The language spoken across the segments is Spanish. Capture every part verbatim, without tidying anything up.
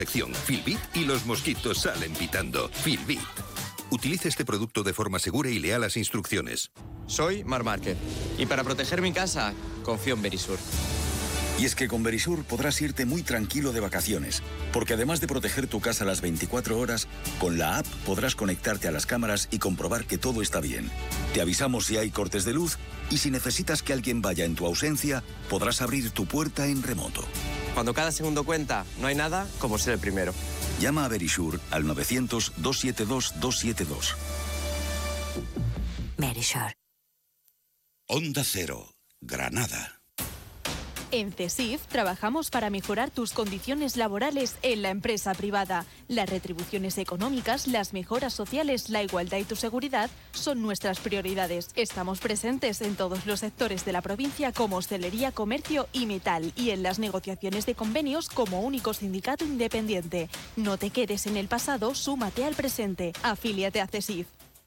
Filbit y los mosquitos salen pitando. Filbit. Utilice este producto de forma segura y lea las instrucciones. Soy Mar Márquez y para proteger mi casa, confío en Verisur. Y es que con Verisur podrás irte muy tranquilo de vacaciones, porque además de proteger tu casa las veinticuatro horas, con la app podrás conectarte a las cámaras y comprobar que todo está bien. Te avisamos si hay cortes de luz y si necesitas que alguien vaya en tu ausencia, podrás abrir tu puerta en remoto. Cuando cada segundo cuenta, no hay nada como ser el primero. Llama a Verisur al novecientos, doscientos setenta y dos, doscientos setenta y dos. Verisur. Onda Cero, Granada. En CESIF trabajamos para mejorar tus condiciones laborales en la empresa privada. Las retribuciones económicas, las mejoras sociales, la igualdad y tu seguridad son nuestras prioridades. Estamos presentes en todos los sectores de la provincia como hostelería, comercio y metal y en las negociaciones de convenios como único sindicato independiente. No te quedes en el pasado, súmate al presente. Afíliate a CESIF.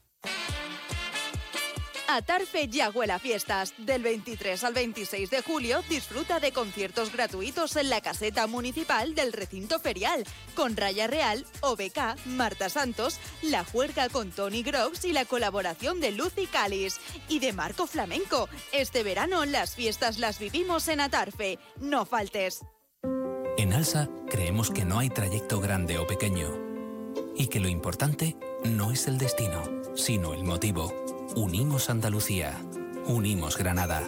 Atarfe ya huele a fiestas. Del veintitrés al veintiséis de julio disfruta de conciertos gratuitos en la caseta municipal del recinto ferial, con Raya Real, O B K, Marta Santos, La Juerga con Tony Groves y la colaboración de Lucy Calis y de Marco Flamenco. Este verano las fiestas las vivimos en Atarfe. No faltes. En ALSA creemos que no hay trayecto grande o pequeño y que lo importante no es el destino, sino el motivo. Unimos Andalucía. Unimos Granada.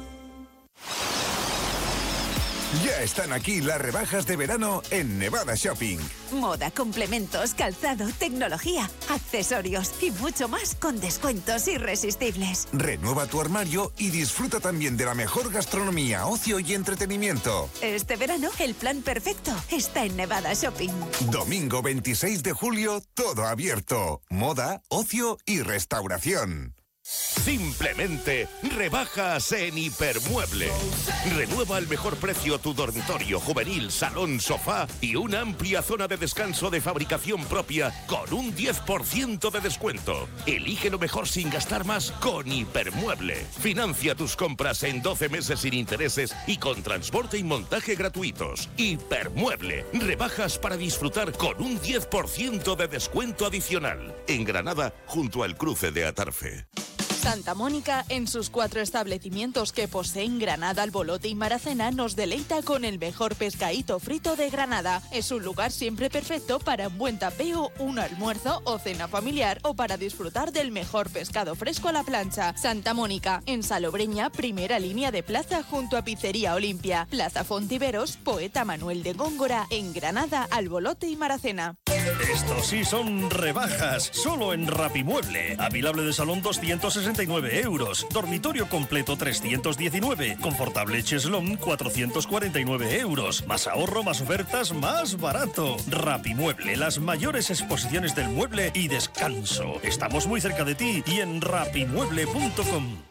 Ya están aquí las rebajas de verano en Nevada Shopping. Moda, complementos, calzado, tecnología, accesorios y mucho más con descuentos irresistibles. Renueva tu armario y disfruta también de la mejor gastronomía, ocio y entretenimiento. Este verano, el plan perfecto está en Nevada Shopping. Domingo veintiséis de julio, todo abierto. Moda, ocio y restauración. Simplemente rebajas en Hipermueble. Renueva al mejor precio tu dormitorio, juvenil, salón, sofá y una amplia zona de descanso de fabricación propia con un diez por ciento de descuento. Elige lo mejor sin gastar más con Hipermueble. Financia tus compras en doce meses sin intereses y con transporte y montaje gratuitos. Hipermueble. Rebajas para disfrutar con un diez por ciento de descuento adicional. En Granada, junto al cruce de Atarfe. Santa Mónica, en sus cuatro establecimientos que poseen Granada, Albolote y Maracena, nos deleita con el mejor pescadito frito de Granada. Es un lugar siempre perfecto para un buen tapeo, un almuerzo o cena familiar o para disfrutar del mejor pescado fresco a la plancha. Santa Mónica, en Salobreña, primera línea de plaza junto a Pizzería Olimpia. Plaza Fontiveros, Poeta Manuel de Góngora, en Granada, Albolote y Maracena. Estos sí son rebajas, solo en Rapimueble. Avilable de salón doscientos sesenta y nueve euros, dormitorio completo trescientos diecinueve, confortable cheslón cuatrocientos cuarenta y nueve euros. Más ahorro, más ofertas, más barato. Rapimueble, las mayores exposiciones del mueble y descanso. Estamos muy cerca de ti y en rapimueble punto com.